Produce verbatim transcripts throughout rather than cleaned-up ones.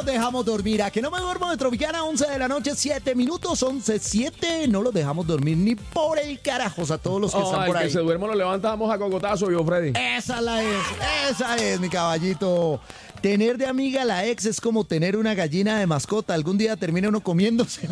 dejamos dormir. A que no me duermo de Tropicana, once de la noche, siete minutos, once, siete. No los dejamos dormir ni por el carajos a todos los que Oh, están por el ahí. que se duerma lo levantamos a cocotazo, yo, Freddy. Esa la es, esa es, mi caballito. Tener de amiga a la ex es como tener una gallina de mascota. Algún día termina uno comiéndose.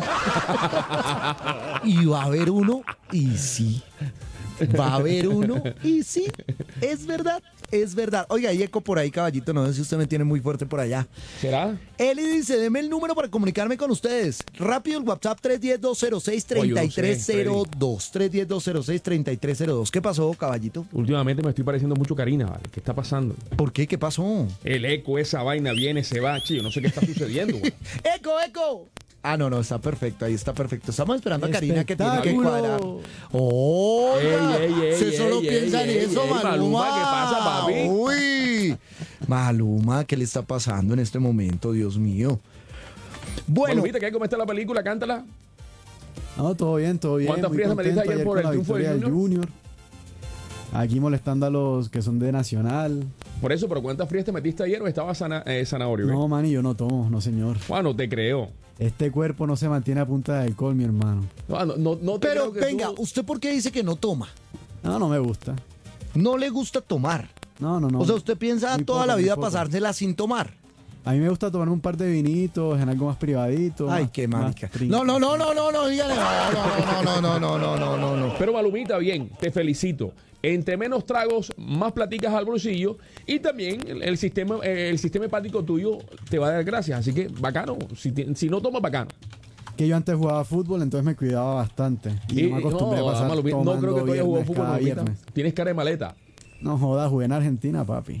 Y va a haber uno, y sí. Va a haber uno, y sí. Es verdad, es verdad. Oiga, hay eco por ahí, caballito. No sé si usted me tiene muy fuerte por allá. ¿Será? Eli dice, deme el número para comunicarme con ustedes. Rápido, el WhatsApp tres uno cero, dos cero seis, tres tres cero dos. tres uno cero, dos cero seis, tres tres cero dos. ¿Qué pasó, caballito? Últimamente me estoy pareciendo mucho a Karina, ¿vale? ¿Qué está pasando? ¿Por qué? ¿Qué pasó? El eco, esa vaina viene, se va, chido. No sé qué está sucediendo, güey. ¡Eco, eco! Ah, no, no, está perfecto, ahí está perfecto. Estamos esperando a Karina que tiene que Espectáculo. cuadrar. ¡Oiga! Ey, ey, ey, Se solo ey, piensa ey, en ey, eso, ey, Maluma. Maluma, ¿qué pasa, papi? Uy. Maluma, ¿qué le está pasando en este momento, Dios mío? Bueno, Malumita, ¿qué? ¿Cómo está la película? Cántala. No, todo bien, todo bien. ¿Cuántas muy frías me diste contento ayer por con el la triunfo del victoria Junior? Aquí molestando a los que son de Nacional. Por eso, pero ¿cuántas frías te metiste ayer o estaba sana, eh, zanahorio? No, eh? man, y yo no tomo, no señor. Bueno, te creo. Este cuerpo no se mantiene a punta de alcohol, mi hermano. No, no, no, no te pero creo que venga, tú- ¿usted por qué dice que no toma? No, no me gusta. No le gusta tomar. No, no, no. O sea, usted piensa Muy toda poco, la muy vida poco. pasársela sin tomar. A mí me gusta tomarme un par de vinitos en algo más privadito. Ay, más- qué más marica. trinco. No, no, no, no, no, no, dígale. No, no, no, no, no, no, no, no, no. Pero Malumita, bien, te felicito. Entre menos tragos, más platicas al bolsillo y también el, el sistema eh, el sistema hepático tuyo te va a dar gracias. Así que bacano. Si, ti- si no tomas, bacano. Que yo antes jugaba fútbol, entonces me cuidaba bastante. Y, Y- no me acostumbré no, a pasar Malumita, no tomando creo que tú hayas jugado viernes fútbol, cada Malumita. viernes. Tienes cara de maleta. No joda, jugué en Argentina, papi.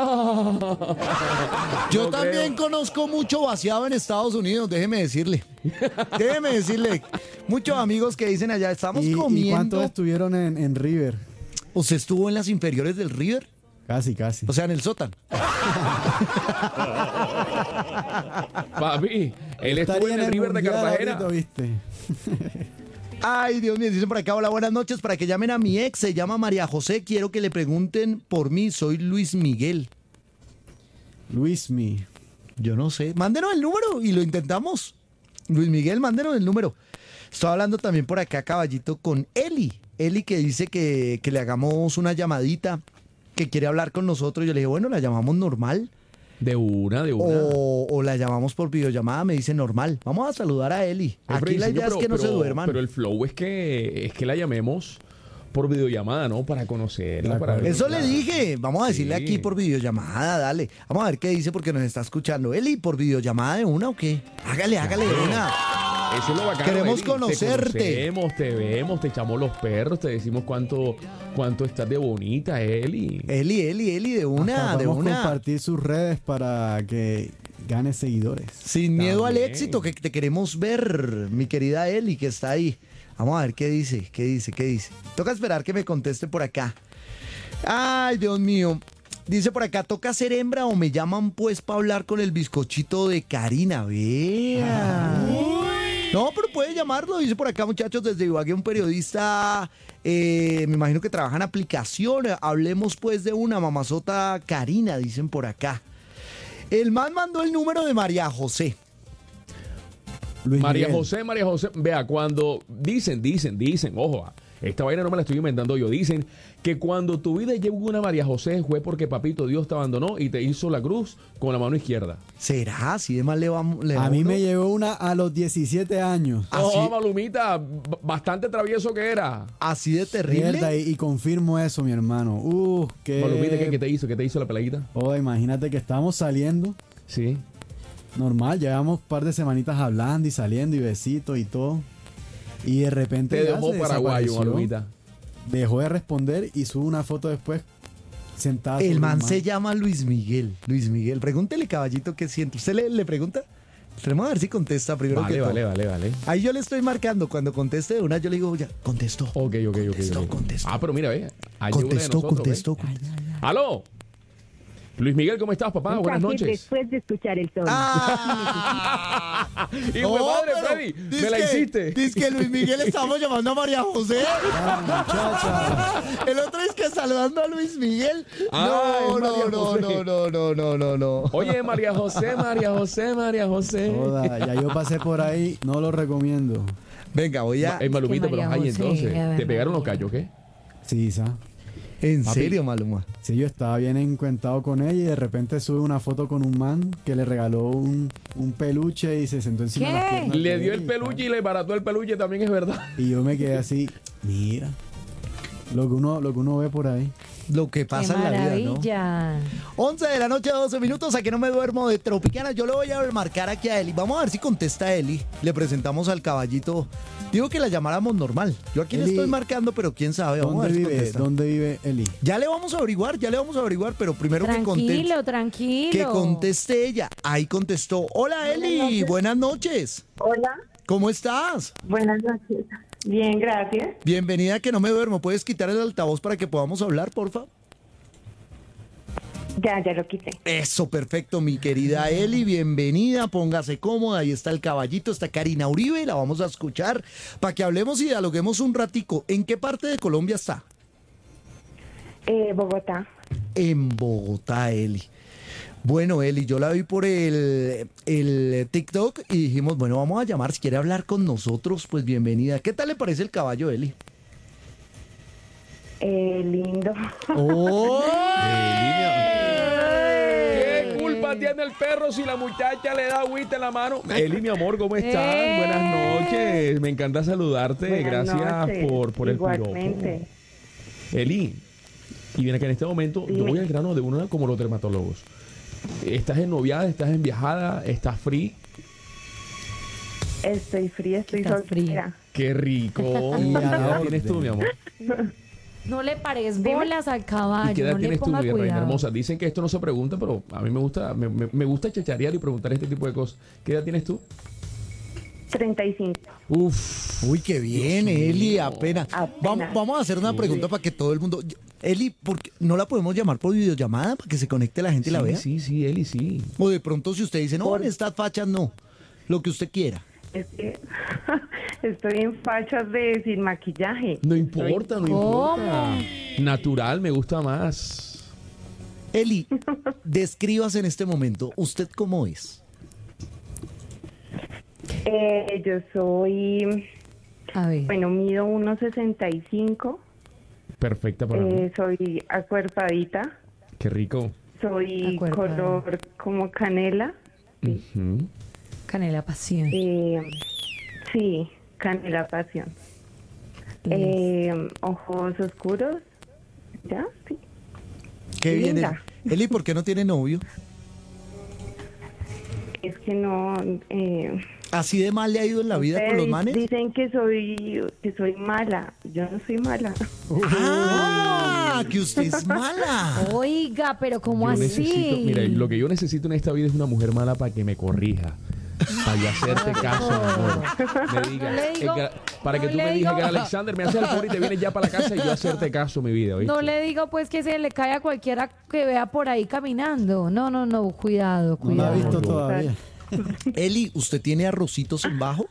Yo No también creo. conozco mucho vaciado en Estados Unidos, déjeme decirle. Déjeme decirle. Muchos amigos que dicen allá, estamos ¿Y, y comiendo. cuántos estuvieron en, en River? ¿Usted estuvo en las inferiores del River? Casi, casi. O sea, en el sótano. Papi, él estuvo Estaría en el River de Mundial Cartagena. ahorita, ¿viste? Ay, Dios mío, dicen por acá, hola, buenas noches, para que llamen a mi ex, se llama María José, quiero que le pregunten por mí, soy Luis Miguel. Luismi. Yo no sé, mándenos el número y lo intentamos. Luis Miguel, mándenos el número. Estoy hablando también por acá, caballito, con Eli. Eli que dice que, que le hagamos una llamadita, que quiere hablar con nosotros. Yo le dije, bueno, la llamamos normal De una, de una. o, o la llamamos por videollamada. Me dice normal. Vamos a saludar a Eli. Pero, Aquí la Freddy, idea pero- es que no pero- se duerman. Pero el flow es que es que la llamemos por videollamada, ¿no? Para conocerla. De Para acuerdo. Eso le dije. Vamos a decirle Sí. aquí por videollamada, dale. Vamos a ver qué dice porque nos está escuchando. Eli, ¿por videollamada de una o qué? Hágale, hágale de una. Eso es lo bacano. Queremos Eli. conocerte. Te conocemos, te vemos, te echamos los perros, te decimos cuánto, cuánto estás de bonita, Eli. Eli, Eli, Eli, de una, Hasta de podemos una. compartir sus redes para que gane seguidores. Sin miedo al También. éxito, que te queremos ver, mi querida Eli, que está ahí. Vamos a ver qué dice, qué dice, qué dice. Toca esperar que me conteste por acá. Ay, Dios mío. Dice por acá, ¿toca ser hembra o me llaman pues para hablar con el bizcochito de Karina? Vea. No, pero puede llamarlo. Dice por acá, muchachos, desde Ibagué, un periodista, eh, me imagino que trabaja en aplicación. Hablemos pues de una mamazota Karina, dicen por acá. El man mandó el número de María José. Luis María Miguel. José, María José, vea, cuando dicen, dicen, dicen, ojo, esta vaina no me la estoy inventando yo, dicen que cuando tu vida llegó una María José fue porque papito Dios te abandonó y te hizo la cruz con la mano izquierda. ¿Será? Así de mal le vamos. Le A va mí uno? me llegó una a los diecisiete años. ¿Ah, Oh, sí? Malumita, b- bastante travieso que era. Así de terrible. Mierda, y, y confirmo eso, mi hermano. Uh, que... Malumita, ¿qué, qué te hizo? ¿Qué te hizo la peladita? Oh, imagínate que estábamos saliendo. Sí. Normal, llevamos un par de semanitas hablando y saliendo y besitos y todo. Y de repente Te ya dejó se paraguayo, desapareció. Malumita. Dejó de responder y sube una foto después sentada. sobre El un man se llama Luis Miguel. Luis Miguel. Pregúntele, caballito, qué siente. ¿Usted le, le pregunta? Vamos a ver si contesta primero Vale, que vale, todo. vale, vale. Ahí yo le estoy marcando. Cuando conteste de una, yo le digo, ya, contestó. Ok, ok, ok. Contestó, ok. contestó. Ah, pero mira, ve. ahí llegó una de Contestó, nosotros, contestó, ve. contestó. ¡Aló! Luis Miguel, ¿cómo estás, papá? Buenas noches. Después de escuchar el sol. ¡Ah! Hijo de madre, Freddy, me la hiciste. Dice que Luis Miguel estamos llamando a María José. Muchacha. El otro es que saludando a Luis Miguel. Ah, No, es no, María no, José. no, no, no, no, no, no. Oye, María José, María José, María José. Joda, ya yo pasé por ahí, no lo recomiendo. Venga, voy a... Es Malumita, Es que pero María ay, José, entonces, a ver, ¿te pegaron los María. callos, qué? Sí, sa. En Papi. serio, Maluma. Sí, yo estaba bien encuentado con ella y de repente sube una foto con un man que le regaló un, un peluche y se sentó encima ¿Qué? de las piernas Le de dio él el y peluche tal. y le barató el peluche, también es verdad. Y yo me quedé así, mira. Lo que uno, lo que uno ve por ahí. Lo que ¡Qué pasa en la vida, ¿no? maravilla! once de la noche, doce minutos, a que no me duermo de Tropicana. Yo le voy a marcar aquí a Eli. Vamos a ver si contesta Eli. Le presentamos al caballito. Digo que la llamáramos normal. Yo aquí le Eli, estoy marcando, pero quién sabe. Vamos a ¿Dónde ver si vive? contesta. ¿Dónde vive Eli? Ya le vamos a averiguar, ya le vamos a averiguar, pero primero que conteste. Tranquilo, tranquilo. Que conteste ella. Ahí contestó. Hola Eli, buenas noches. Hola, ¿Cómo estás? buenas noches. Bien, gracias. Bienvenida a que no me duermo. ¿Puedes quitar el altavoz para que podamos hablar, porfa? Ya, ya lo quité. Eso, perfecto, mi querida Eli, bienvenida, póngase cómoda, ahí está el caballito, está Karina Uribe, la vamos a escuchar para que hablemos y dialoguemos un ratico. ¿En qué parte de Colombia está? Eh, Bogotá. En Bogotá, Eli. Bueno, Eli, yo la vi por el, el TikTok y dijimos, bueno, vamos a llamar, si quiere hablar con nosotros, pues bienvenida. ¿Qué tal le parece el caballo, Eli? Eh, lindo. ¡Oh! ¿Qué culpa tiene el perro si la muchacha le da agüita en la mano? Eli, mi amor, ¿cómo estás? ¡Eh! Buenas noches. Me encanta saludarte. Buenas Gracias noches. por, por el piropo. Igualmente. Eli, y viene que en este momento yo Dime. voy al grano de una como los dermatólogos. ¿Estás ennoviada? ¿Estás enviajada? ¿Estás free? Estoy fría, estoy Estás soltera. ¡Qué rico! Y ¿Qué a la edad tienes tú, mi orden. amor? No le pares Dime. bolas al ¿Y caballo, qué edad no le tienes tú, ponga mi reina cuidado. hermosa? Dicen que esto no se pregunta, pero a mí me gusta, me, me- me gusta chacharear y preguntar este tipo de cosas. ¿Qué edad tienes tú? treinta y cinco. Uf. Uy, qué bien, Eli, apenas. Apenas. Vam- Vamos a hacer una pregunta para que todo el mundo... Eli, ¿por qué no la podemos llamar por videollamada para que se conecte la gente y la Sí, vea? sí, sí, Eli, sí. O de pronto si usted dice, no, Por- en estas fachas no. Lo que usted quiera. Es que estoy en fachas de sin maquillaje. No importa, no ¿Cómo? importa. Natural, me gusta más. Eli, describas en este momento, ¿usted cómo es? Eh, yo soy, A ver. bueno, mido uno sesenta y cinco. Perfecta para mí. Eh, soy acuerpadita. Qué rico. Soy Acuerpada. color como canela. Ujú. Canela pasión. Eh, sí, canela pasión. Eh, ojos oscuros. ¿Ya? Sí. Qué bien. Linda. Eli. Eli, ¿por qué no tiene novio? Es que no... Eh, ¿Así de mal le ha ido en la vida con los ustedes manes? Dicen que soy, que soy mala. Yo no soy mala. ¡Ah! Que usted es mala. Oiga, pero ¿cómo Yo así? necesito, mira, lo que yo necesito en esta vida es una mujer mala para que me corrija. Para yo hacerte caso, mi amor. Me diga, No le digo- eh, que- para que no tú le me digas digo- que Alexander me hace el favor y te vienes ya para la casa y yo hacerte caso, mi vida, ¿oíste? No le digo pues que se le cae a cualquiera que vea por ahí caminando. No, no, no, cuidado, No la ha cuidado. visto no. todavía. Eli, ¿usted tiene arrocitos en bajo?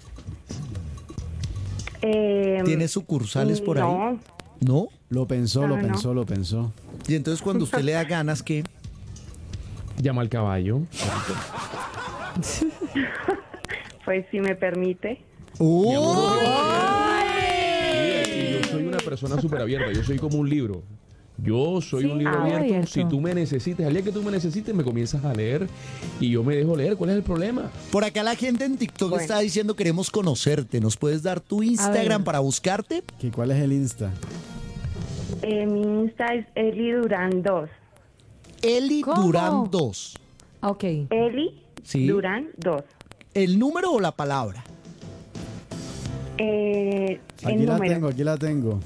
Eh, ¿Tiene sucursales por ahí? no, ¿No? Lo pensó, lo No, no. pensó, lo pensó. Y entonces cuando usted le da ganas, ¿qué? Llama al caballo. pues si me permite. ¡Oh! Mira, que yo soy una persona súper abierta, yo soy como un libro. Yo soy Sí, un libro ah, abierto. abierto. Si tú me necesites, al día que tú me necesites, me comienzas a leer y yo me dejo leer. ¿Cuál es el problema? Por acá la gente en TikTok Bueno. está diciendo queremos conocerte. ¿Nos puedes dar tu Instagram ver. para buscarte? ¿Qué, ¿Cuál es el Insta? Eh, mi Insta es Eli Durán dos. Eli ¿Cómo? Durán dos. Ok. Eli Sí. Durán dos. ¿El número o la palabra? Eh, Aquí el la número. tengo, aquí la tengo.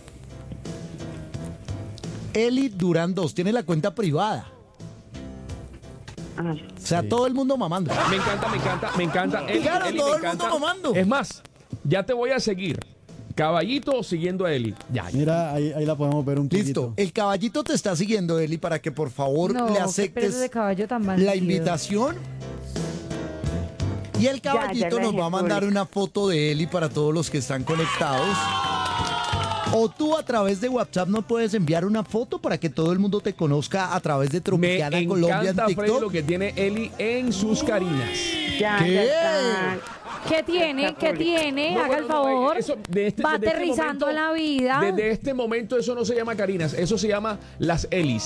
Eli Durán dos. Tiene la cuenta privada. Ah, O sea, Sí. todo el mundo mamando. Me encanta, me encanta, me encanta. Eli, Claro, Eli, todo me el mundo encanta. mamando. Es más, ya te voy a seguir. Caballito siguiendo a Eli. Ya, ya. Mira, ahí, ahí la podemos ver un poquito. Listo, el caballito te está siguiendo, Eli, para que por favor No, le qué pereza aceptes de caballo tan mal la nacido. invitación. Y el caballito ya la nos va a mandar dejé una foto de Eli para todos los que están conectados. O tú a través de WhatsApp nos puedes enviar una foto para que todo el mundo te conozca a través de Me Tropicana Colombia en encanta, Freddy, TikTok. lo que tiene Eli en sus carinas. Ya, ¿Qué? ya está. ¿Qué tiene? ¿Qué tiene? No, Haga bueno, el no, favor. eso, de este- Va desde este aterrizando momento- en la vida. Desde este momento eso no se llama carinas, eso se llama las Elis.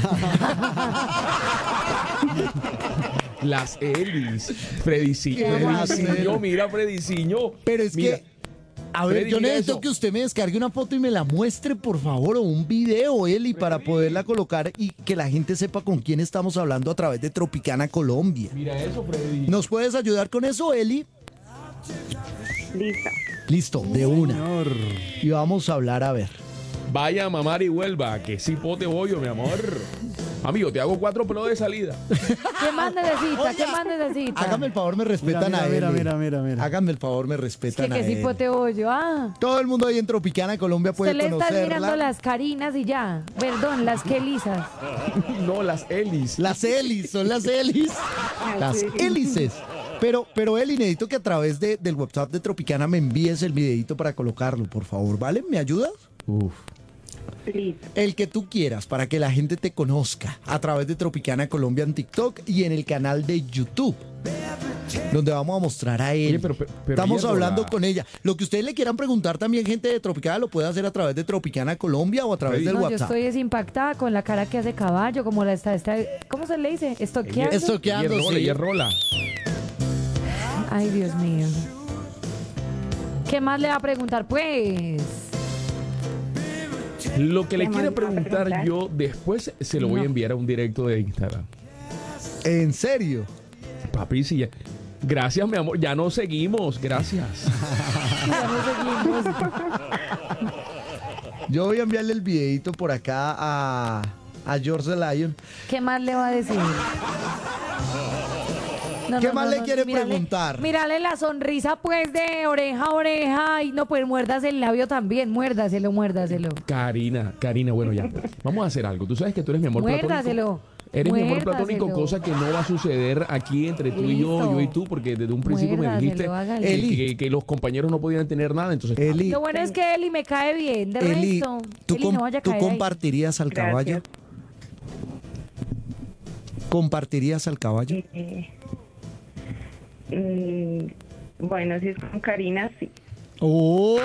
Las Elis. Frediciño, ¿Qué va a Frediciño, hacer? mira Frediciño. Pero es Mira, que, a ver, Freddy, yo mira necesito eso. que usted me descargue una foto y me la muestre, por favor, o un video, Eli, para poderla colocar y que la gente sepa con quién estamos hablando a través de Tropicana Colombia. Mira eso, Freddy. ¿Nos puedes ayudar con eso, Eli? Listo. Listo, de una. Señor. Y vamos a hablar, a ver. Vaya a mamar y vuelva, que sí pote bollo, mi amor. Amigo, te hago cuatro pelos de salida. ¿Qué más necesita? Oiga, ¿Qué más necesita? Hágame el favor, me Mira, respetan mira, a mira, Eli. mira, mira, mira. Háganme el favor, me Es que respetan a que sí Eli. pote bollo. Ah. Todo el mundo ahí en Tropicana Colombia puede Usted le está conocerla. mirando las carinas y ya. Perdón, las que lisas. No, las Elis. Las Elis, son las Elis. Las sí. hélices. Pero, pero Eli, necesito que a través de, del WhatsApp de Tropicana me envíes el videito para colocarlo, por favor, ¿vale? ¿Me ayudas? Uf. Listo. El que tú quieras, para que la gente te conozca a través de Tropicana Colombia en TikTok y en el canal de YouTube, donde vamos a mostrar a él. Oye, pero- pero- pero Estamos ella, hablando Rola. con ella. Lo que ustedes le quieran preguntar también, gente de Tropicana, lo puede hacer a través de Tropicana Colombia o a través Freddy. del No, yo WhatsApp. estoy desimpactada con la cara que hace caballo, como la está, está ¿cómo se le dice? Estoqueando. Esto- Y es rola, y es rola. Ay, Dios mío. ¿Qué más le va a preguntar? Pues. Lo que le ¿Qué quiero más me va a preguntar preguntar? yo después se lo voy a No. enviar a un directo de Instagram. ¿En serio? Papi, sí, ya. Gracias, mi amor. Ya nos seguimos. Gracias. Ya no seguimos. Yo voy a enviarle el videito por acá a, a George the Lion. ¿Qué más le va a decir? No, ¿Qué no, más no, le no, quiere mírale- preguntar? Mírale la sonrisa, pues, de oreja a oreja. Y no, pues, muérdase el labio también. Muérdaselo, muérdaselo. Karina, Karina, bueno, ya. Vamos a hacer algo. Tú sabes que tú eres mi amor Muérdaselo. platónico. Eres mi amor platónico, Muérdaselo. cosa que no va a suceder aquí entre tú y yo, Listo. yo y tú, porque desde un principio me Muérdaselo, dijiste hágale. que, Eli. que- que los compañeros no podían tener nada, entonces... Eli, Lo bueno es que Eli me cae bien. De Eli, resto, ¿tú, Eli com- no vaya a tú caer ahí. compartirías al Gracias. caballo? ¿Compartirías al caballo? Eh, mm, bueno, si es con Karina, sí. ¡Oh!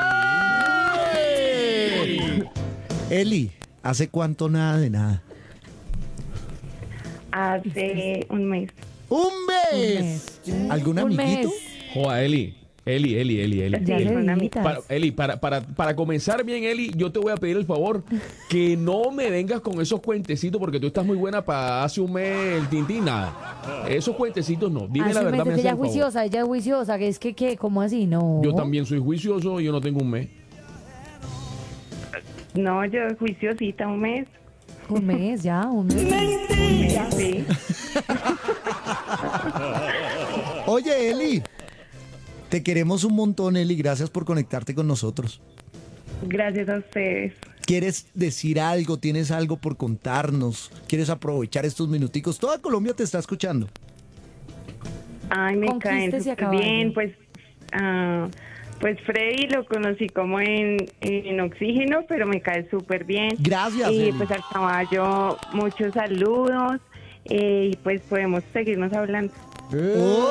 Eli, ¿hace cuánto nada de nada? Hace un mes. ¡Un mes! ¿Algún Un amiguito? mes. Joda, Eli, Eli, Eli, Eli, Eli. Ya Sí, le con una digitas. Para, Eli, para, para, para comenzar bien, Eli, yo te voy a pedir el favor que no me vengas con esos cuentecitos porque tú estás muy buena para hace un mes el tintín, nada. Esos cuentecitos no. Dime Hace la un verdad, mes me es haces ella el es favor. juiciosa, ella es juiciosa, que es que, ¿qué? ¿Cómo así? No. Yo también soy juicioso y yo no tengo un mes. No, yo juiciosita un mes. Un mes, ya, un mes. Un mes, sí. Oye, Eli, te queremos un montón, Eli. Gracias por conectarte con nosotros. Gracias a ustedes. ¿Quieres decir algo? ¿Tienes algo por contarnos? ¿Quieres aprovechar estos minuticos? Toda Colombia te está escuchando. Ay, me caen Conquístese a súper caballo. bien. Pues, ah, pues Freddy lo conocí como en, en Oxígeno, pero me cae súper bien. Gracias, Y Eli. pues al caballo, muchos saludos. eh, y pues podemos seguirnos hablando. ¡Oh!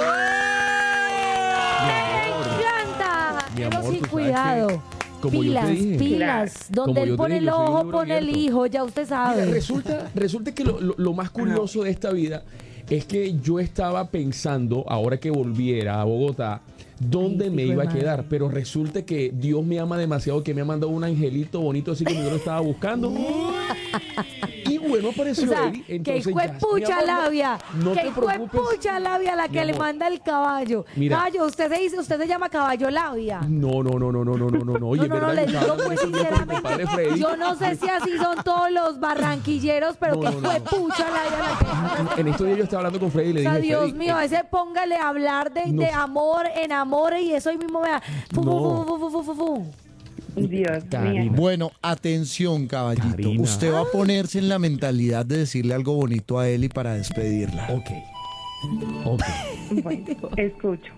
¡Me encanta! Mi Pero amor, sí, tú sabes cuidado. que, como yo te pilas, dije. pilas. Como Donde yo él te pone dije, el yo soy un ojo, libro pone el abierto. hijo, ya usted Mira, sabe. resulta, resulta que lo, lo- lo más curioso de esta vida es que yo estaba pensando, ahora que volviera a Bogotá, dónde Ay, me hijo iba de a quedar. madre. Pero resulta que Dios me ama demasiado que me ha mandado un angelito bonito así como yo lo estaba buscando. Y bueno, apareció O sea, Eli. que Entonces, hijo de ya, mi pucha amor, no- labia, no que te hijo de preocupes. pucha labia la Mi que le amor. manda el caballo. Mira. Caballo, usted se dice, usted se llama caballo labia. No, no, no, no, no, no, no, no, no. Oye, no, no, no, ¿verdad le que digo estaba pues hablando con mi compadre sinceramente, Freddy? yo no sé si así son todos los barranquilleros, pero No, que no, hijo no, de no. pucha labia la que... En estos días yo estaba hablando con Freddy y le O dije, sea, Dios Freddy, mío, eh, ese póngale a hablar de, no. de amor, enamore y eso ahí mismo vea. Fu, fu, No. fu, fu, fu, fu, fu. Dios Karina. mío. Bueno, atención, caballito. Karina. Usted va a ponerse en la mentalidad de decirle algo bonito a Eli para despedirla. Ok. Ok. Bueno, escucho.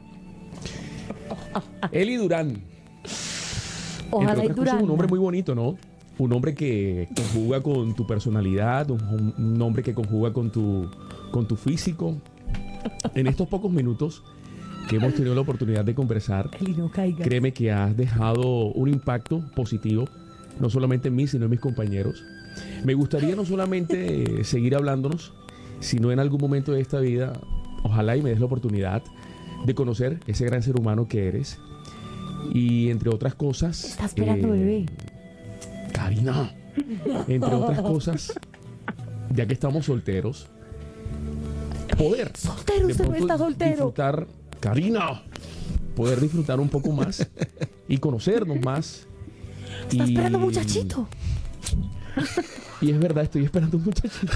Eli Durán. Ojalá Entre y otras cosas, Durán. un hombre muy bonito, ¿no? Un hombre que conjuga con tu personalidad, un, un hombre que conjuga con tu, con tu físico. En estos pocos minutos que hemos tenido la oportunidad de conversar, Eli, no caiga. créeme que has dejado un impacto positivo, no solamente en mí, sino en mis compañeros. Me gustaría no solamente eh, seguir hablándonos, sino en algún momento de esta vida, ojalá y me des la oportunidad de conocer ese gran ser humano que eres. Y entre otras cosas... Está esperando, eh, bebé. Karina, entre otras cosas, ya que estamos solteros, poder Soltero, de usted no pronto está soltero. disfrutar, Karina, poder disfrutar un poco más y conocernos más. Está y, esperando muchachito. Y es verdad, estoy esperando un muchachito.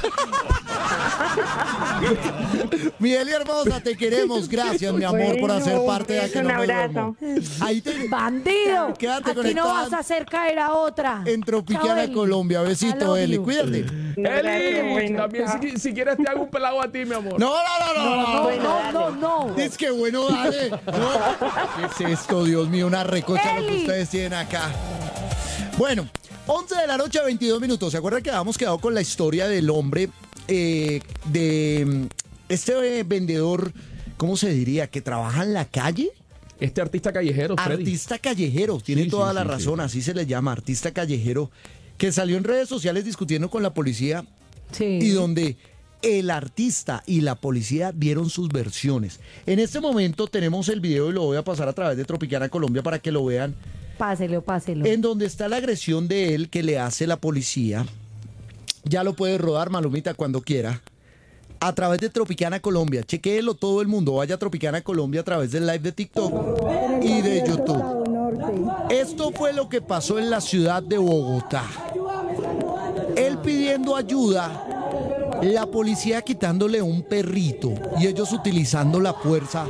Mi Eli hermosa, te queremos. Gracias, mi amor, por Bueno, hacer parte de un Aquí beso, No un Me abrazo. Duermo. Ahí te... ¡Bandido! Quédate Aquí no conectada vas a hacer caer a otra. En Chao, Tropicana, Eli. Colombia. I Besito, love Eli. you. Cuídate. Un abrazo, Eli, bueno, también chao. si, si quieres te hago un pelado a ti, mi amor. No, no, no, no. no. No, no, no, no. Es que bueno, dale. No. ¿Qué es esto, Dios mío? Una recocha lo que Eli. ustedes tienen acá. Bueno, once de la noche, veintidós minutos. ¿Se acuerdan que habíamos quedado con la historia del hombre eh, de mm, este eh, vendedor, ¿cómo se diría? Que trabaja en la calle. Este artista callejero, Freddy. Artista callejero, tiene Sí, toda sí, la sí, razón, sí. así se le llama, artista callejero, que salió en redes sociales discutiendo con la policía Sí. y donde el artista y la policía dieron sus versiones. En este momento tenemos el video y lo voy a pasar a través de Tropicana Colombia para que lo vean, Páselo, páselo. en donde está la agresión de él que le hace la policía. Ya lo puede rodar, Malumita, cuando quiera. A través de Tropicana Colombia. Chequéelo todo el mundo. Vaya a Tropicana Colombia a través del live de TikTok y de YouTube. Esto fue lo que pasó en la ciudad de Bogotá. Él pidiendo ayuda, la policía quitándole un perrito y ellos utilizando la fuerza.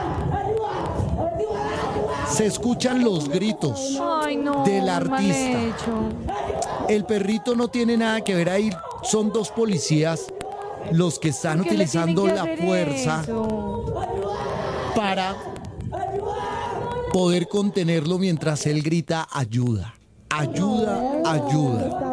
Se escuchan los gritos Ay, no. del mal artista. hecho. El perrito no tiene nada que ver ahí. Son dos policías los que están ¿Por qué le utilizando tienen que la hacer fuerza eso? para poder contenerlo mientras él grita ayuda, ayuda, ayuda.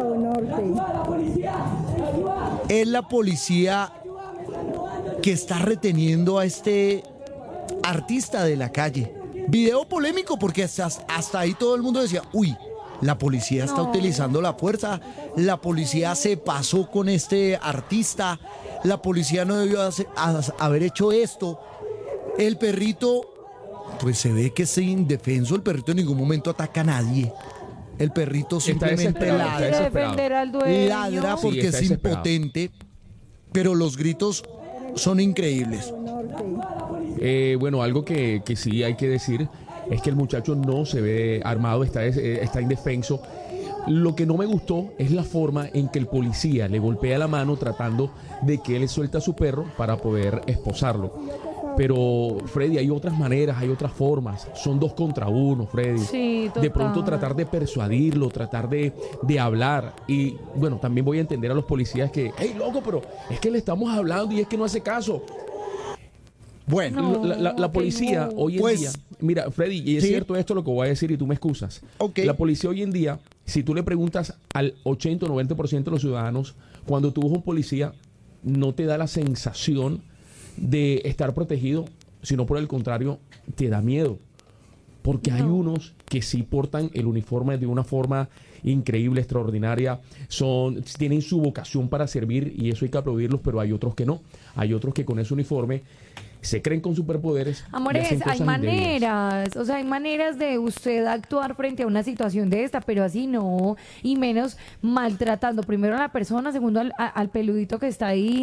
Es la policía que está reteniendo a este artista de la calle. Video polémico porque hasta, hasta ahí todo el mundo decía, uy, la policía está No. utilizando la fuerza, la policía se pasó con este artista, la policía no debió hacer- a- haber hecho esto. El perrito, pues se ve que es indefenso, el perrito en ningún momento ataca a nadie. El perrito simplemente desesperado, está ladra, Quiere desesperado. defender al dueño. ladra Sí, porque está es desesperado. impotente, pero los gritos son increíbles. Eh, bueno, algo que, que sí hay que decir es que el muchacho no se ve armado, está, des- eh, está indefenso. Lo que no me gustó es la forma en que el policía le golpea la mano tratando de que él suelta a su perro para poder esposarlo. Pero, Freddy, hay otras maneras, hay otras formas. Son dos contra uno, Freddy. Sí, total. De pronto tratar de persuadirlo, tratar de, de hablar. Y bueno, también voy a entender a los policías que, hey, loco, pero es que le estamos hablando y es que no hace caso. Bueno, No. La, la- la que policía no. hoy en Pues, día, mira, Freddy, y es sí. cierto esto lo que voy a decir y tú me excusas. Ok. La policía hoy en día, si tú le preguntas al ochenta o noventa por ciento de los ciudadanos, cuando tú ves un policía, no te da la sensación de estar protegido, sino por el contrario, te da miedo. Porque hay No. unos que sí portan el uniforme de una forma increíble, extraordinaria, son, tienen su vocación para servir y eso hay que aplaudirlos, pero hay otros que no. Hay otros que con ese uniforme se creen con superpoderes. y Amores, hacen hay cosas indebidas. maneras, o sea, hay maneras de usted actuar frente a una situación de esta, pero así no, y menos maltratando primero a la persona, segundo al, a- al peludito que está ahí.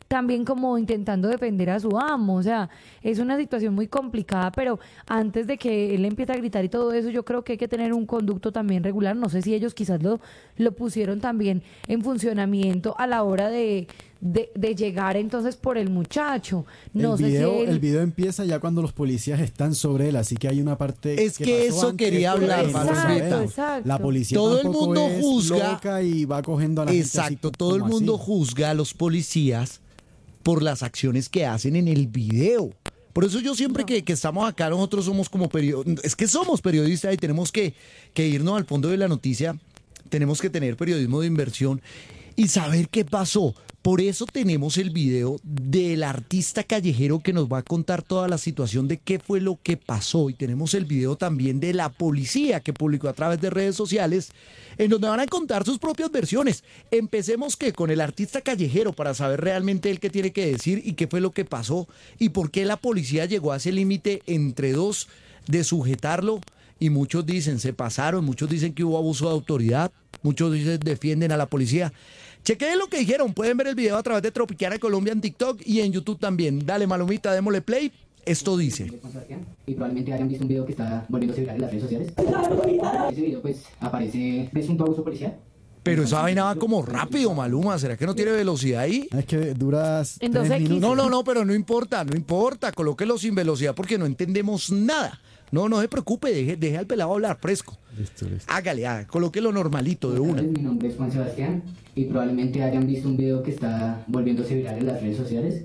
también como intentando defender a su amo. O sea, es una situación muy complicada, pero antes de que él empiece a gritar y todo eso, yo creo que hay que tener un conducto también regular. No sé si ellos quizás lo, lo pusieron también en funcionamiento a la hora de, de, de llegar entonces por el muchacho. No el, sé video, si él... el video empieza ya cuando los policías están sobre él, así que hay una parte Es que pasó eso antes quería que hablar, no se Exacto, vea. exacto. La policía Todo el tampoco mundo es juzga- loca y va cogiendo a la gente así Exacto, todo el como mundo así. juzga a los policías por las acciones que hacen en el video. Por eso yo siempre que, que estamos acá, nosotros somos como periodistas, es que somos periodistas y tenemos que, que irnos al fondo de la noticia, tenemos que tener periodismo de inversión y saber qué pasó. Por eso tenemos el video del artista callejero que nos va a contar toda la situación de qué fue lo que pasó. Y tenemos el video también de la policía que publicó a través de redes sociales, en donde van a contar sus propias versiones. Empecemos que con el artista callejero para saber realmente él qué tiene que decir y qué fue lo que pasó y por qué la policía llegó a ese límite entre dos de sujetarlo. Y muchos dicen, se pasaron, muchos dicen que hubo abuso de autoridad, muchos dicen defienden a la policía. Chequen lo que dijeron, pueden ver el video a través de Tropicana Colombia en TikTok y en YouTube también. Dale, Malumita, démosle play. Esto dice. Y probablemente hayan visto un video que está volviéndose viral en las redes sociales. Ese video pues aparece presunto abuso policial. Pero esa vaina va como rápido, Maluma. ¿Será que no tiene velocidad ahí? Es que duras En tres dos equis. minutos. No, no, no, pero no importa, no importa. Colóquelo sin velocidad porque no entendemos nada. No, no se preocupe, deje, deje al pelado hablar fresco. Listo, listo. Hágale, hágale, colóquelo normalito de una. Mi nombre es Juan Sebastián y probablemente hayan visto un video que está volviéndose viral en las redes sociales.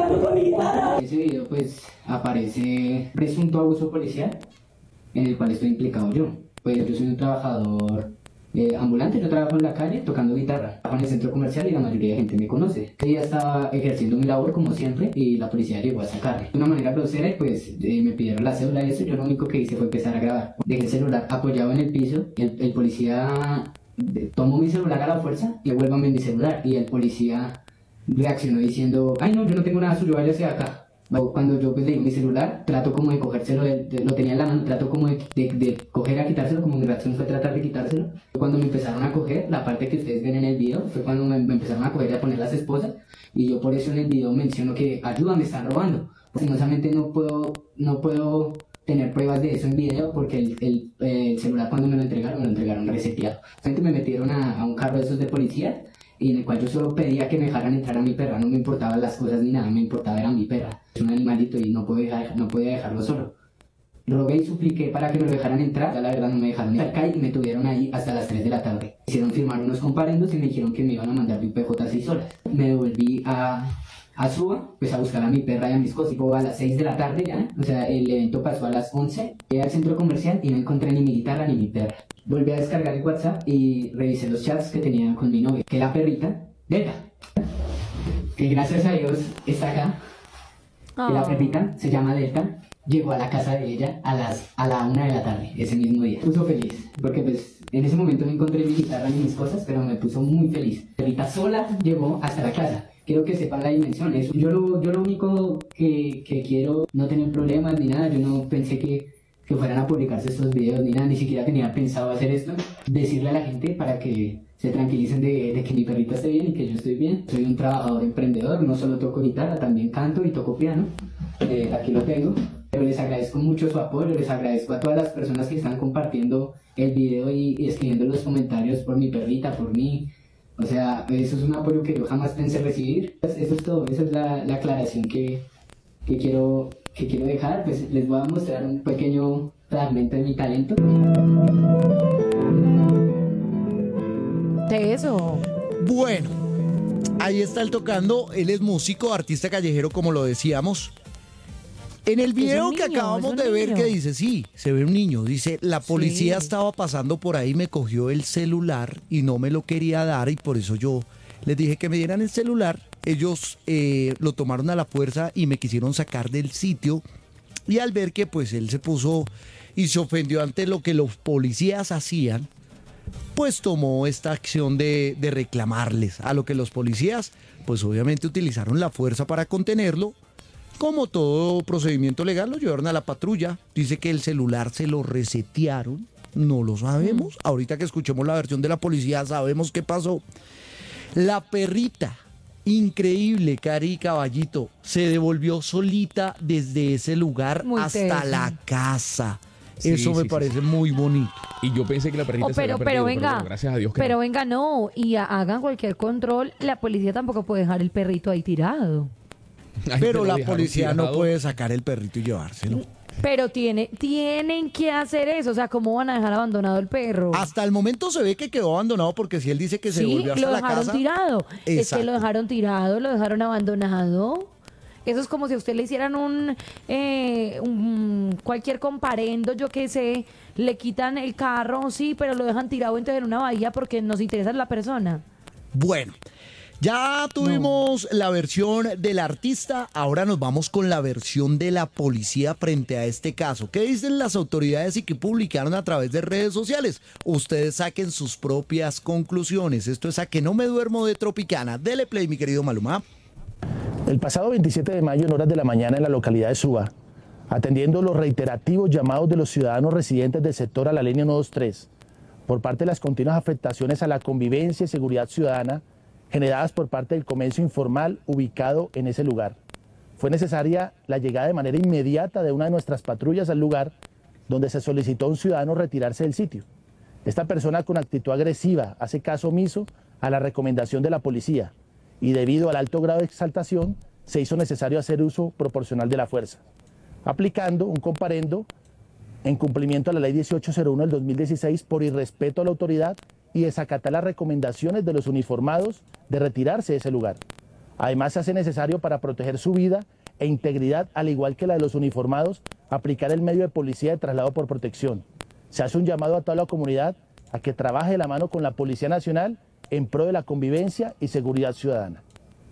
Ese video pues aparece presunto abuso policial en el cual estoy implicado yo. Pues yo soy un trabajador eh, ambulante, yo trabajo en la calle tocando guitarra, trabajo en el centro comercial y la mayoría de gente me conoce. Ese día estaba ejerciendo mi labor como siempre y la policía llegó a sacarme. De una manera grosera y pues eh, me pidieron la cédula y eso, yo lo único que hice fue empezar a grabar. Dejé el celular apoyado en el piso, el, el policía eh, tomó mi celular a la fuerza y devuélvame mi celular y el policía reaccionó diciendo, ay no, yo no tengo nada suyo, váyase de acá. Cuando yo pues le di mi celular, trato como de cogérselo, de, de, lo tenía en la mano, trato como de, de, de coger a quitárselo, como mi reacción fue tratar de quitárselo. Cuando me empezaron a coger, la parte que ustedes ven en el video, fue cuando me, me empezaron a coger y a poner las esposas, y yo por eso en el video menciono que, ayuda, me están robando. Lastimosamente no puedo, no puedo tener pruebas de eso en video, porque el, el, el celular cuando me lo entregaron, me lo entregaron reseteado. Entonces me metieron a, a un carro de esos de policía, y en el cual yo solo pedía que me dejaran entrar a mi perra, no me importaban las cosas ni nada, me importaba era mi perra. Es un animalito y no podía, dejar, no podía dejarlo solo. Rogué y supliqué para que me lo dejaran entrar, ya la verdad no me dejaron entrar y me tuvieron ahí hasta las tres de la tarde. Hicieron firmar unos comparendos y me dijeron que me iban a mandar de un P J seis horas. Me devolví a, a Suba, pues a buscar a mi perra y a mis cosas, tipo a las seis de la tarde ya, o sea, el evento pasó a las once, llegué al centro comercial y no encontré ni mi guitarra ni mi perra. Volví a descargar el WhatsApp y revisé los chats que tenía con mi novia, que la perrita, Delta, que gracias a Dios está acá, que la Oh. perrita se llama Delta, llegó a la casa de ella a las a la una de la tarde, ese mismo día. Puso feliz, porque pues en ese momento no encontré mi guitarra ni mis cosas, pero me puso muy feliz. La perrita sola llegó hasta la casa. Quiero que sepan la dimensión. Eso. Yo, lo, yo lo único que, que quiero, no tener problemas ni nada, yo no pensé que que fueran a publicarse estos videos ni nada, ni siquiera tenía pensado hacer esto, decirle a la gente para que se tranquilicen de, de que mi perrita esté bien y que yo estoy bien. Soy un trabajador emprendedor, no solo toco guitarra, también canto y toco piano, eh, aquí lo tengo, pero les agradezco mucho su apoyo, les agradezco a todas las personas que están compartiendo el video y, y escribiendo los comentarios por mi perrita, por mí, o sea, eso es un apoyo que yo jamás pensé recibir. Eso es todo, esa es la, la aclaración que, que quiero... que quiero dejar. Pues les voy a mostrar un pequeño fragmento de mi talento. De eso. Bueno, ahí está él tocando. Él es músico, artista callejero, como lo decíamos. En el video un que niño, acabamos es un de ver, niño. que dice, sí, se ve un niño. Dice, la policía Sí. estaba pasando por ahí, me cogió el celular y no me lo quería dar y por eso yo les dije que me dieran el celular. Ellos eh, lo tomaron a la fuerza y me quisieron sacar del sitio. Y al ver que pues él se puso y se ofendió ante lo que los policías hacían, pues tomó esta acción de, de reclamarles. A lo que los policías, pues obviamente utilizaron la fuerza para contenerlo. Como todo procedimiento legal, lo llevaron a la patrulla. Dice que el celular se lo resetearon. No lo sabemos. Ahorita que escuchemos la versión de la policía, sabemos qué pasó. La perrita Increíble, Cari Caballito. Se devolvió solita desde ese lugar Muy hasta teso. la casa. Sí, Eso me sí, parece sí. muy bonito. Y yo pensé que la perrita Oh, se había pero, perdido, pero venga, bueno, gracias a Dios que pero no. venga, no, y ha- hagan cualquier control, la policía tampoco puede dejar el perrito ahí tirado. Ay, Pero me lo la dejaron policía no tirado. puede sacar el perrito y llevárselo. Pero tiene, tienen que hacer eso, o sea, ¿cómo van a dejar abandonado el perro? Hasta el momento se ve que quedó abandonado porque si él dice que se Sí, volvió hasta lo la dejaron casa. tirado. Es que Exacto. lo dejaron tirado, lo dejaron abandonado. Eso es como si a usted le hicieran un, eh, un- cualquier comparendo, yo qué sé, le quitan el carro, sí, pero lo dejan tirado entonces en una bahía porque nos interesa la persona. Bueno, ya tuvimos la versión del artista, ahora nos vamos con la versión de la policía frente a este caso. ¿Qué dicen las autoridades y qué publicaron a través de redes sociales? Ustedes saquen sus propias conclusiones. Esto es A Que No Me Duermo de Tropicana. Dele play, mi querido Maluma. El pasado veintisiete de mayo, en horas de la mañana, en la localidad de Suba, atendiendo los reiterativos llamados de los ciudadanos residentes del sector a la línea ciento veintitrés, por parte de las continuas afectaciones a la convivencia y seguridad ciudadana generadas por parte del comercio informal ubicado en ese lugar, fue necesaria la llegada de manera inmediata de una de nuestras patrullas al lugar, donde se solicitó a un ciudadano retirarse del sitio. Esta persona, con actitud agresiva, hace caso omiso a la recomendación de la policía, y debido al alto grado de exaltación, se hizo necesario hacer uso proporcional de la fuerza, aplicando un comparendo en cumplimiento a la ley dieciocho cero uno del dos mil dieciséis por irrespeto a la autoridad y desacatar las recomendaciones de los uniformados de retirarse de ese lugar. Además, se hace necesario, para proteger su vida e integridad, al igual que la de los uniformados, aplicar el medio de policía de traslado por protección. Se hace un llamado a toda la comunidad a que trabaje de la mano con la Policía Nacional en pro de la convivencia y seguridad ciudadana.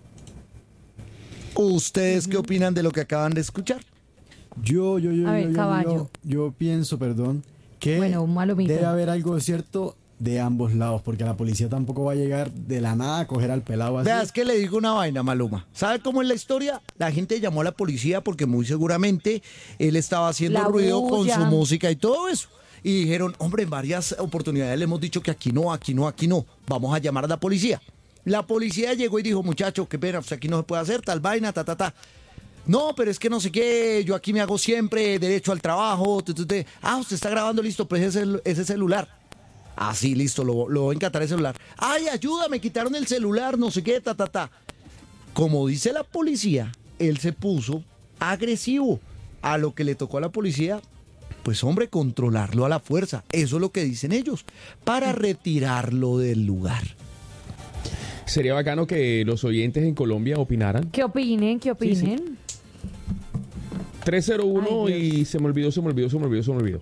¿Ustedes qué opinan de lo que acaban de escuchar? Yo, yo, yo, A yo, ver, yo, caballo. yo, yo pienso, perdón, que Bueno, un malomito. debe haber algo de cierto de ambos lados, porque la policía tampoco va a llegar de la nada a coger al pelado así. Vea, es que le digo una vaina, Maluma. ¿Sabe cómo es la historia? La gente llamó a la policía porque muy seguramente él estaba haciendo La ruido con bulla. su música y todo eso. Y dijeron, hombre, en varias oportunidades le hemos dicho que aquí no, aquí no, aquí no. Vamos a llamar a la policía. La policía llegó y dijo, muchacho, qué pena, pues aquí no se puede hacer tal vaina, ta, ta, ta. No, pero es que no sé qué, yo aquí me hago siempre derecho al trabajo. Tu, tu, tu. Ah, usted está grabando, listo, pues ese, ese celular. Ah, sí, listo, lo, lo voy a encantar el celular. Ay, ayúdame, quitaron el celular, no sé qué, ta, ta, ta. Como dice la policía, él se puso agresivo. A lo que le tocó a la policía, pues hombre, controlarlo a la fuerza. Eso es lo que dicen ellos, para retirarlo del lugar. Sería bacano que los oyentes en Colombia opinaran. ¿Qué opinen? ¿Qué opinen? tres cero uno Ay, Dios. y se me olvidó, se me olvidó, se me olvidó, se me olvidó.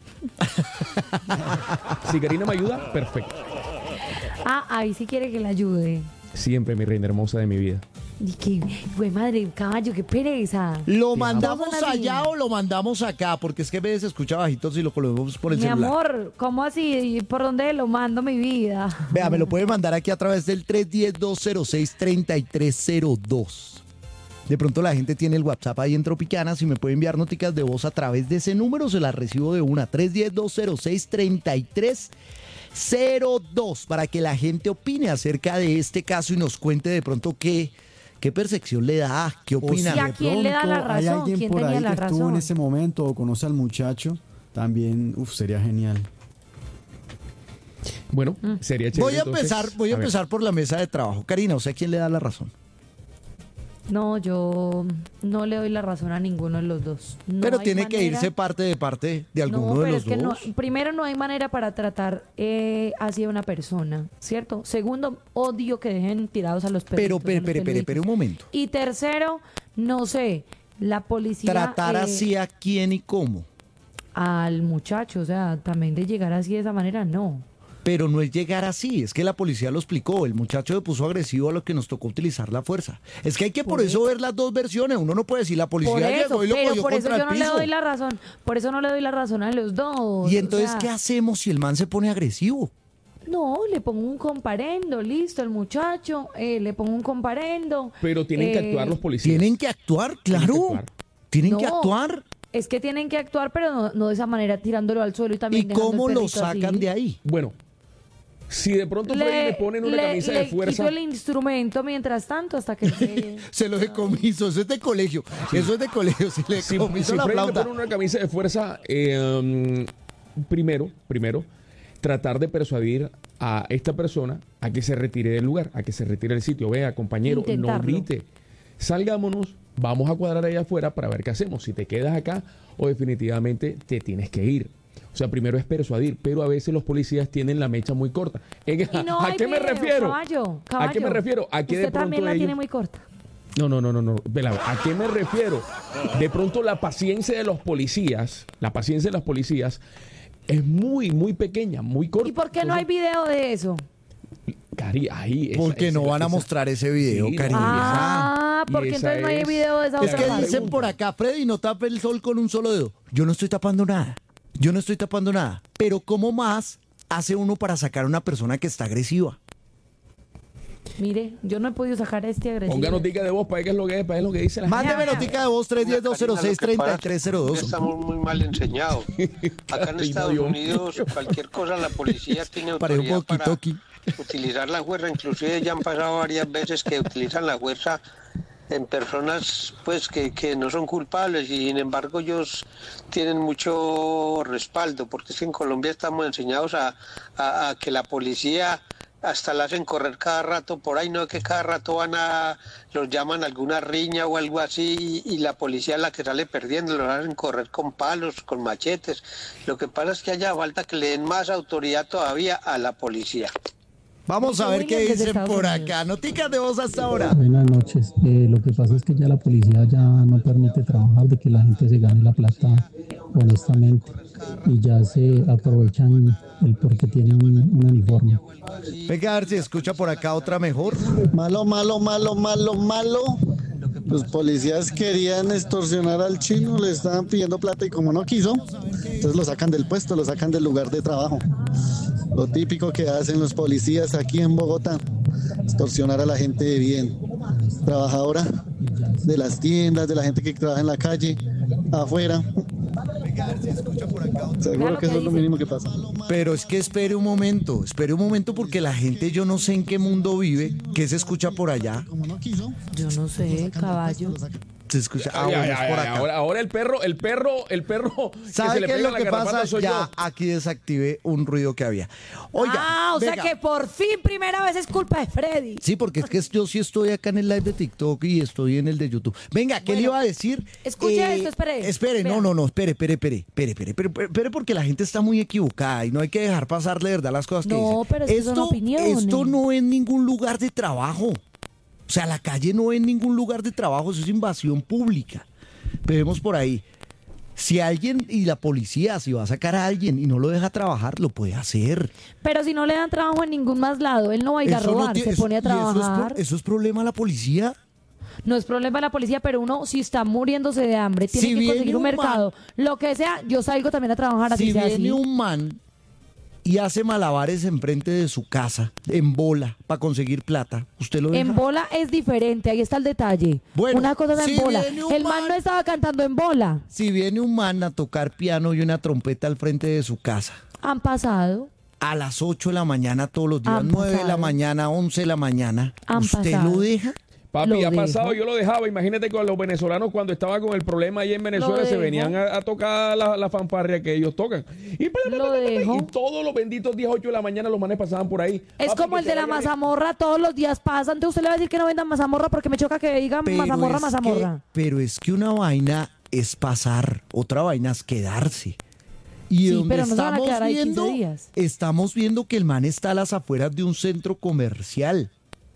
Si Karina me ayuda, perfecto. Ah, ahí sí quiere que le ayude. Siempre, mi reina hermosa de mi vida. Y que, güey, madre, caballo, qué pereza. ¿Lo mandamos Todos así. allá o lo mandamos acá? Porque es que a veces se escucha bajito si lo colocamos por el Mi celular. amor, ¿cómo así? ¿Por dónde lo mando mi vida? Vea, me lo puede mandar aquí a través del tres uno cero, dos cero seis, tres tres cero dos. De pronto la gente tiene el WhatsApp ahí en Tropicana. Si me puede enviar noticas de voz a través de ese número, se las recibo de una. tres uno cero, dos cero seis, tres tres cero dos. Para que la gente opine acerca de este caso y nos cuente de pronto qué, qué percepción le da, qué O opina. si ¿Y a de quién le da la pronto hay razón? alguien ¿Quién por tenía ahí la que estuvo razón? en ese momento o conoce al muchacho, también, uf, sería genial. Bueno, sería chévere. Voy a entonces. empezar, voy a ver. empezar por la mesa de trabajo. Karina, ¿o sea quién le da la razón? No, yo no le doy la razón a ninguno de los dos. No Pero hay tiene que manera- irse parte de parte de alguno no, de pero los es que dos. no, primero, no hay manera para tratar eh, así a una persona, ¿cierto? Segundo, odio que dejen tirados a los perros. Pero, pero, pero, pero, pero un momento. Y tercero, no sé, la policía... Tratar eh, así a quién y cómo. al muchacho, o sea, también de llegar así de esa manera, no. Pero no es llegar así, es que la policía lo explicó. El muchacho se puso agresivo a lo que nos tocó utilizar la fuerza. Es que hay que por, Por eso ver las dos versiones. Uno no puede decir la policía Por eso, llegó y lo pero cogió por eso contra yo el no le piso. doy la razón, por eso no le doy la razón a los dos. Y o entonces, sea, ¿qué hacemos si el man se pone agresivo? No, le pongo un comparendo, listo, el muchacho, eh, le pongo un comparendo. Pero tienen que eh, actuar los policías. Tienen que actuar, Tienen que claro. actuar. Tienen que No, actuar. Es que tienen que actuar, pero no, no de esa manera, tirándolo al suelo y también ¿Y dejando cómo el lo perrito sacan así. de ahí? Bueno, Si de pronto Freddy le ponen una le- camisa le de fuerza. quito el instrumento mientras tanto hasta que se... Se lo decomiso, eso es de colegio. Eso es de colegio, si le Si, decomiso si la Freddy le flauta. pone una camisa de fuerza, eh, um, primero, primero, tratar de persuadir a esta persona a que se retire del lugar, a que se retire del sitio. Vea, compañero, no Intentarlo. grite. Salgámonos, vamos a cuadrar allá afuera para ver qué hacemos. Si te quedas acá o definitivamente te tienes que ir. O sea, primero es persuadir, pero a veces los policías tienen la mecha muy corta. En- Y no ¿A hay qué me video, refiero? Caballo, ¿A qué caballo. me refiero? A que de Usted pronto también la ellos- tiene muy corta. No, no, no, no, no. Vela, ¿a qué me refiero? De pronto la paciencia de los policías, la paciencia de los policías es muy, muy pequeña, muy corta. ¿Y por qué no hay video de eso? Cari, ahí. esa- Porque esa- no van a esa- mostrar ese video, Sí, cariño. Ah, Y porque esa entonces no hay es- video de esa es Es otra que la parte. dicen pregunta. por acá, Freddy, no tape el sol con un solo dedo. Yo no estoy tapando nada. Yo no estoy tapando nada. Pero ¿cómo más hace uno para sacar a una persona que está agresiva? Mire, yo no he podido sacar este agresivo. Ponga notica de voz para ver qué es lo que es, para ver lo que dice la gente. Mándeme notica de voz tres uno cero, dos cero seis, tres tres cero dos. Estamos muy mal enseñados. Acá en Ay, Estados Dios Unidos, cualquier cosa, la policía tiene Parece un autoridad para walkie-talkie. utilizar la fuerza. Inclusive ya han pasado varias veces que utilizan la fuerza en personas pues que, que no son culpables y sin embargo ellos tienen mucho respaldo, porque es que en Colombia estamos enseñados a, a, a que la policía hasta la hacen correr cada rato por ahí, no es que cada rato van a, los llaman a alguna riña o algo así y, y la policía es la que sale perdiendo, los hacen correr con palos, con machetes. Lo que pasa es que haya falta que le den más autoridad todavía a la policía. Vamos a ver Williams qué desde dicen Estados por Unidos. acá. Noticas de voz hasta ahora. Buenas noches. Eh, lo que pasa es que ya la policía ya no permite trabajar, de que la gente se gane la plata honestamente y ya se aprovechan el porque tienen un, un uniforme. Venga a ver si escucha por acá otra mejor. Malo, malo, malo, malo, malo. Los policías querían extorsionar al chino, le estaban pidiendo plata y como no quiso, entonces lo sacan del puesto, lo sacan del lugar de trabajo. Lo típico que hacen los policías aquí en Bogotá, extorsionar a la gente de bien, trabajadora de las tiendas, de la gente que trabaja en la calle, afuera. Seguro que eso es lo mínimo que pasa. Pero es que espere un momento, espere un momento porque la gente yo no sé en qué mundo vive, qué se escucha por allá. Como no quiso, Yo no sé, caballo. Se escucha, ah, Ay, bueno, ay, es ay, por ay, acá. ahora, ahora el perro, el perro, el perro que se ¿Sabe le qué es pega lo la que garrapata pasa? soy Ya yo. aquí desactivé un ruido que había. Oiga, ah, o sea venga. que por fin primera vez es culpa de Freddy. Sí, porque es que yo sí estoy acá en el live de TikTok y estoy en el de YouTube. Venga, ¿qué le iba a decir? escuche esto, espere. Espere, Vea. no, no, no, espere, espere, espere, espere, espere, espere, espere, porque la gente está muy equivocada y no hay que dejar pasar de verdad las cosas que No, dicen. pero es que son opiniones. Esto no es ningún lugar de trabajo. O sea, la calle no es ningún lugar de trabajo, eso es invasión pública. Vemos por ahí. Si alguien y la policía, si va a sacar a alguien y no lo deja trabajar, lo puede hacer. Pero si no le dan trabajo en ningún más lado, él no va a ir a Eso no robar, tiene- se eso- pone a y eso es pro- trabajar. Eso es problema de la policía. No es problema de la policía, pero uno si está muriéndose de hambre, tiene Si que viene conseguir un un mercado. Lo que sea, yo salgo también a trabajar así Si sea viene así. un man y hace malabares enfrente de su casa, en bola, para conseguir plata, ¿usted lo deja? En bola es diferente, ahí está el detalle. Bueno, Una cosa es en si bola. viene un El man man- no estaba cantando en bola. Si viene un man a tocar piano y una trompeta al frente de su casa, Han pasado. a las ocho de la mañana todos los días, Han nueve de la pasado. mañana, once de la mañana, Han ¿usted pasado. lo deja? Papi, Lo ha dejo. pasado, yo lo dejaba. Imagínate con los venezolanos cuando estaba con el problema ahí en Venezuela, se dejo. venían a, a tocar la, la fanfarria que ellos tocan. Y, Lo dejo. y todos los benditos diez, ocho de la mañana los manes pasaban por ahí. Es Papi, como que el se de la vaya- mazamorra, todos los días pasan. Entonces usted le va a decir que no vendan mazamorra porque me choca que digan mazamorra, es mazamorra. Que, pero es que una vaina es pasar, otra vaina es quedarse. Y Sí, donde pero no se van a estamos quedar ahí quince viendo, días. estamos viendo que el man está a las afueras de un centro comercial.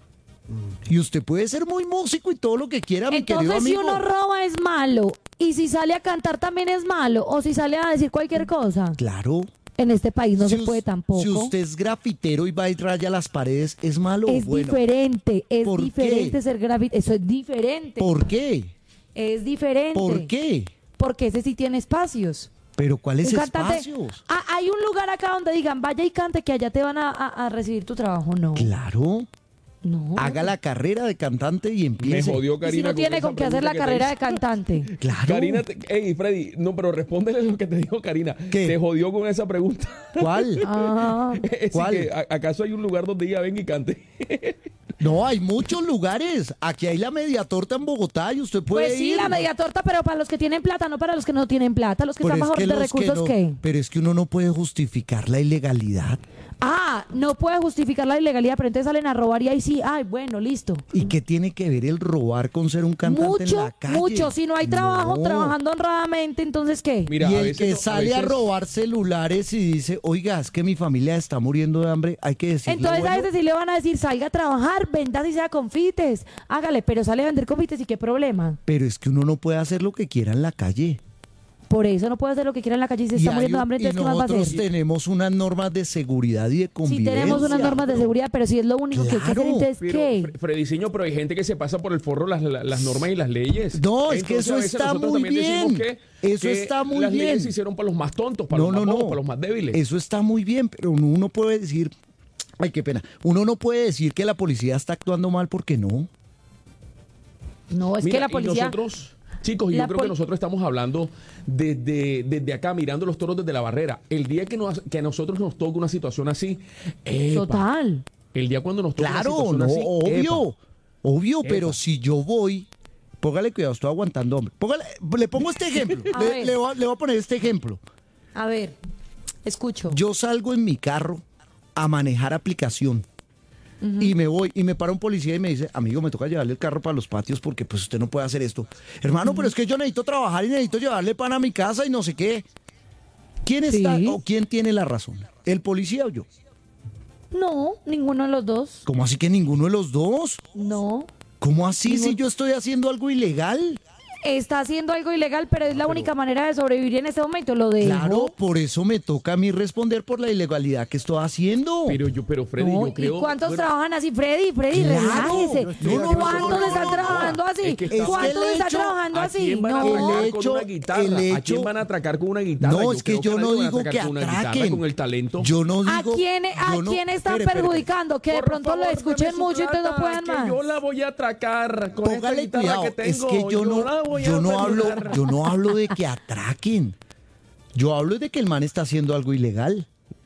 Y usted puede ser muy músico y todo lo que quiera, mi querido Entonces si amigo. uno roba es malo. Y si sale a cantar también es malo. O si sale a decir cualquier cosa. Claro. En este país no Si se us- puede tampoco. Si usted es grafitero y va y raya las paredes, ¿es malo o es bueno? diferente, es ¿Por diferente qué? ser grafite. Eso es diferente. ¿Por qué? Es diferente. ¿Por qué? Porque ese sí tiene espacios. Pero ¿cuáles Un cantante- espacios? Ah, hay un lugar acá donde digan, vaya y cante que allá te van a, a- a recibir tu trabajo. No. Claro. No. Haga la carrera de cantante y empiece. Me jodió ¿Y si Karina. no tiene esa con qué hacer pregunta la que te carrera hizo. de cantante? Claro. Karina, te- ey, Freddy, no, pero respóndele lo que te dijo Karina. ¿Qué? Te jodió con esa pregunta. ¿Cuál? Ah, Es ¿Cuál? que, ¿a- ¿acaso hay un lugar donde ella venga y cante? No, hay muchos lugares. Aquí hay la media torta en Bogotá y usted puede pues sí, ir. la media torta, pero para los que tienen plata, no para los que no tienen plata. Los que Pero están es bajo que de los que recursos, no- ¿qué? Pero es que uno no puede justificar la ilegalidad. Ah, no puede justificar la ilegalidad, pero entonces salen a robar y ahí sí, ay, bueno, listo. ¿Y qué tiene que ver el robar con ser un cantante en Mucho, la calle? mucho. Si no hay trabajo, No. trabajando honradamente, entonces ¿qué? Mira, y a el veces que no- a sale a, veces- robar celulares y dice, oiga, es que mi familia está muriendo de hambre, hay que decirle, Entonces a bueno, veces sí le van a decir, salga a trabajar, venda si sea confites, hágale, pero sale a vender confites y qué problema. pero es que uno no puede hacer lo que quiera en la calle. Por eso no puede hacer lo que quiera en la calle y se está hay muriendo de un- hambre, y entonces ¿qué más va a nosotros hacer? tenemos unas normas de seguridad y de Sí convivencia. tenemos unas normas de seguridad, pero si es lo único que hay que hacer, Claro. entonces Pero, ¿qué? Fre- Frediseño, pero hay gente que se pasa por el forro las, las, las normas y las leyes. No, es que Entonces, eso a veces está nosotros muy también decimos bien. que- Eso que está muy las leyes bien. se hicieron para los más tontos, para No, los más no, bobos, no. para los más débiles. Eso está muy bien, pero uno puede decir, ay, qué pena, uno no puede decir que la policía está actuando mal porque no. No, es Mira, que la y policía... nosotros, chicos, y la yo creo que pol- nosotros estamos hablando desde, desde acá, mirando los toros desde la barrera. El día que, nos, que a nosotros nos toca una situación así, epa, Total. el día cuando nos toca Claro, una situación no, así, obvio, epa. obvio, Epa. pero si yo voy, póngale cuidado, estoy aguantando, hombre. Póngale, le pongo este ejemplo, A le, ver. le voy a, le voy a poner este ejemplo. A ver, escucho. Yo salgo en mi carro a manejar aplicación. Y me voy, y me para un policía y me dice, amigo, me toca llevarle el carro para los patios porque pues usted no puede hacer esto. Hermano, pero es que yo necesito trabajar y necesito llevarle pan a mi casa y no sé qué. ¿Quién está Sí. o quién tiene la razón? ¿El policía o yo? No, ninguno de los dos. ¿Cómo así que ninguno de los dos? No. ¿Cómo así Ningún- si yo estoy haciendo algo ilegal? Está haciendo algo ilegal, pero es la única manera de sobrevivir en este momento. Lo dejo. Claro, por eso me toca a mí responder por la ilegalidad que estoy haciendo. Pero yo, pero Freddy, No, yo creo... ¿y cuántos bueno, trabajan así, Freddy? Freddy, Claro. relájese. No, no, no, ¿Cuántos no, no, están no, no. trabajando así? Es que está- ¿Cuántos Es que el están hecho- trabajando ¿A así? quién van a No. atracar El con hecho- una guitarra? el ¿A hecho- quién van a atracar con una guitarra? No, Yo es que creo yo nadie no van a digo atracar que con una guitarra, atraquen. con el talento. Yo no ¿A digo. quién, a yo no- quién están espere, espere, perjudicando? Que de Por pronto lo favor, escuchen deme su mucho y entonces no plata, puedan que más. yo la voy a atracar con esta Póngale guitarra cuidado, que tengo. es que yo no, la voy a yo no hablo, ayudar. yo no hablo de que atraquen. Yo hablo de que el man está haciendo algo ilegal.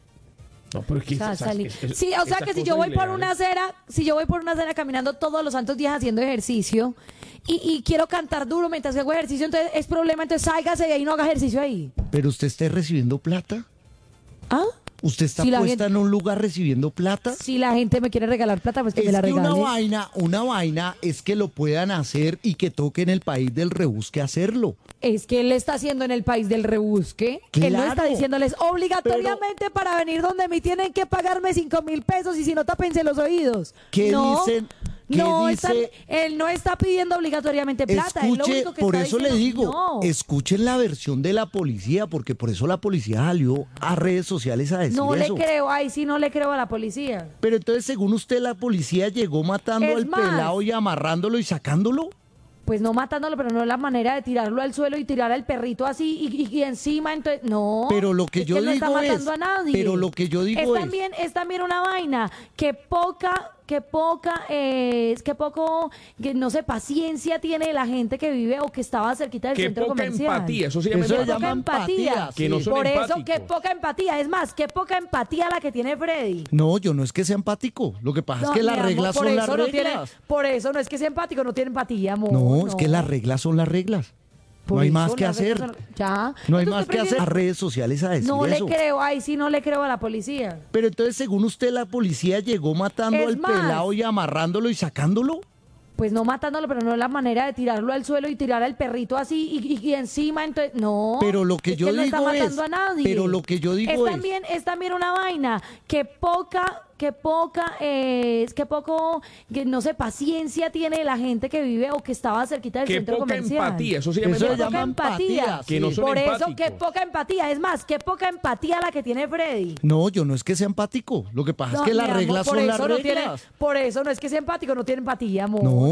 No, pero es que O sea, esas- salí- esas- sí, o sea esas que si cosas yo voy por ilegales. una acera, si yo voy por una acera caminando todos los santos días haciendo ejercicio y, y quiero cantar duro mientras que hago ejercicio, entonces es problema, entonces sálgase de ahí y no haga ejercicio ahí. Pero usted está recibiendo plata. ¿Ah? ¿Usted está Si la puesta gente- en un lugar recibiendo plata? Si la gente me quiere regalar plata, pues que Es me la que una regale. vaina, una vaina es que lo puedan hacer y que toque en el país del rebusque hacerlo. Es que él le está haciendo en el país del rebusque. Él no Claro. está diciéndoles obligatoriamente para venir donde me tienen que pagarme cinco mil pesos y si no, tápense los oídos. ¿Qué no, dicen? ¿Qué no dice? están- él no está pidiendo obligatoriamente plata. él lo Escuche, único que por está eso le diciendo- digo, no. escuchen la versión de la policía, porque por eso la policía salió a redes sociales a decir No eso. le creo, ay, sí, no le creo a la policía. Pero entonces, según usted, la policía llegó matando Es al más. pelado y amarrándolo y sacándolo. Pues no matándolo, pero no es la manera de tirarlo al suelo y tirar al perrito así y, y- y encima, entonces, no. Pero lo que es yo él no está digo matando es- a nadie. pero lo que yo digo es es- también es también una vaina que poca que poca eh, es que poco que no sé paciencia tiene la gente que vive o que estaba cerquita del Qué centro poca comercial. empatía, eso se llama Eso se Qué empatía. poca llama empatía. empatía, Que no sí. son Por eso, empáticos. qué poca empatía. Es más, qué poca empatía la que tiene Freddy. No, yo no es que sea empático. Lo que pasa No, es que mi las amor, reglas por son las eso no tiene- reglas. por eso no es que sea empático, no tiene empatía, amor. No, es que las reglas son las reglas. Por no hay eso más que las hacer. reglas son- Ya. No hay Entonces, más ¿usted que hacer. prefiere- A redes sociales a decir No eso. le creo, ay, sí, no le creo a la policía. Pero entonces, según usted, la policía llegó matando Es al más. pelado y amarrándolo y sacándolo. Pues no matándolo, pero no es la manera de tirarlo al suelo y tirar al perrito así y, y- y encima, entonces, no. Pero lo que es yo él no digo está matando es- a nadie. pero lo que yo digo es es- también es también una vaina que poca que poca eh, es que poco que no sé paciencia tiene la gente que vive o que estaba cerquita del Qué centro poca comercial. empatía, eso se llama Eso se Qué empatía. poca llama empatía. empatía, Que no sí. son Por eso, empáticos. qué poca empatía. Es más, qué poca empatía la que tiene Freddy. No, yo no es que sea empático. Lo que pasa No, es que mi las amor, reglas por son las eso no reglas. tiene- por eso no es que sea empático, no tiene empatía, amor. No,